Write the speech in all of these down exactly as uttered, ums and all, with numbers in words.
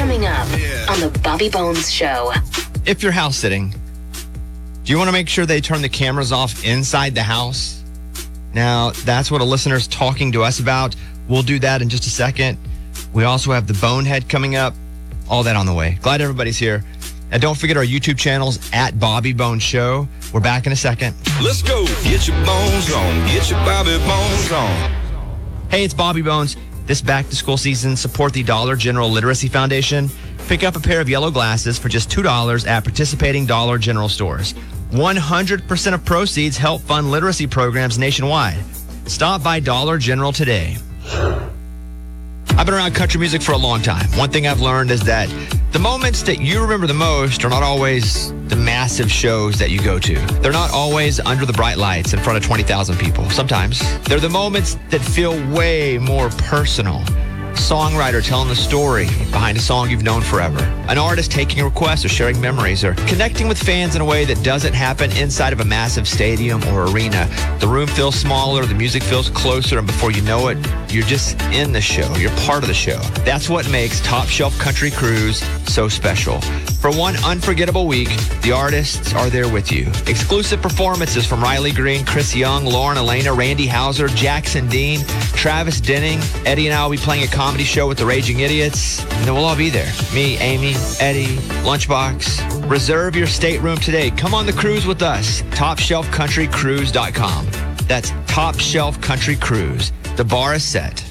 Coming up on the Bobby Bones Show. If you're house sitting, do you want to make sure they turn the cameras off inside the house? Now, that's what a listener's talking to us about. We'll do that in just a second. We also have the Bonehead coming up. All that on the way. Glad everybody's here. And don't forget our YouTube channels at Bobby Bones Show. We're back in a second. Let's go. Get your bones on. Get your Bobby Bones on. Hey, it's Bobby Bones. This back-to-school season, support the Dollar General Literacy Foundation. Pick up a pair of yellow glasses for just two dollars at participating Dollar General stores. one hundred percent of proceeds help fund literacy programs nationwide. Stop by Dollar General today. I've been around country music for a long time. One thing I've learned is that the moments that you remember the most are not always the massive shows that you go to. They're not always under the bright lights in front of twenty thousand people. Sometimes they're the moments that feel way more personal. Songwriter telling the story behind a song you've known forever. An artist taking requests or sharing memories or connecting with fans in a way that doesn't happen inside of a massive stadium or arena. The room feels smaller, the music feels closer, and before you know it, you're just in the show. You're part of the show. That's what makes Top Shelf Country Cruise so special. For one unforgettable week, the artists are there with you. Exclusive performances from Riley Green, Chris Young, Lauren Elena, Randy Houser, Jackson Dean, Travis Denning. Eddie and I will be playing a comedy show with the Raging Idiots, and then we'll all be there. Me, Amy, Eddie, Lunchbox. Reserve your stateroom today. Come on the cruise with us. top shelf country cruise dot com. That's Top Shelf Country Cruise. The bar is set.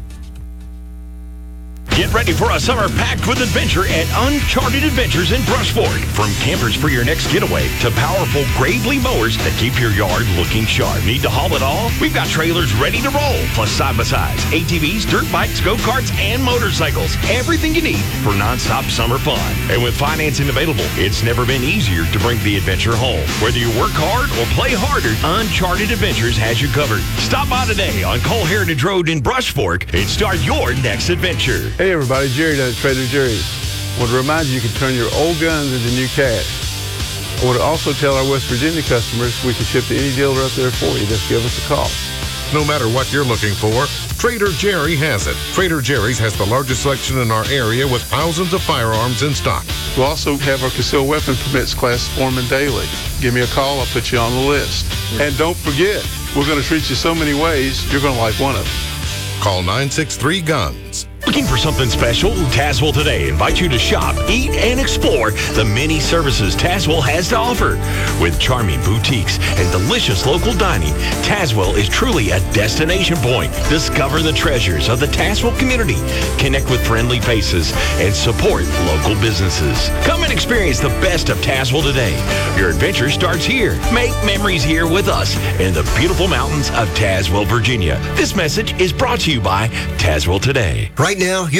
Get ready for a summer packed with adventure at Uncharted Adventures in Brush Fork. From campers for your next getaway to powerful Gravely mowers that keep your yard looking sharp. Need to haul it all? We've got trailers ready to roll, plus side-by-sides, A T Vs, dirt bikes, go-karts, and motorcycles. Everything you need for nonstop summer fun. And with financing available, it's never been easier to bring the adventure home. Whether you work hard or play harder, Uncharted Adventures has you covered. Stop by today on Cole Heritage Road in Brush Fork and start your next adventure. Hey everybody, Jerry down at Trader Jerry's. I want to remind you you can turn your old guns into new cash. I want to also tell our West Virginia customers we can ship to any dealer up there for you. Just give us a call. No matter what you're looking for, Trader Jerry has it. Trader Jerry's has the largest selection in our area with thousands of firearms in stock. We'll also have our concealed weapon permits class forming daily. Give me a call, I'll put you on the list. And don't forget, we're going to treat you so many ways, you're going to like one of them. Call nine six three guns. Looking for something special? Tazewell Today invites you to shop, eat, and explore the many services Tazewell has to offer. With charming boutiques and delicious local dining, Tazewell is truly a destination point. Discover the treasures of the Tazewell community, connect with friendly faces, and support local businesses. Come and experience the best of Tazewell today. Your adventure starts here. Make memories here with us in the beautiful mountains of Tazewell, Virginia. This message is brought to you by Tazewell Today. Right now,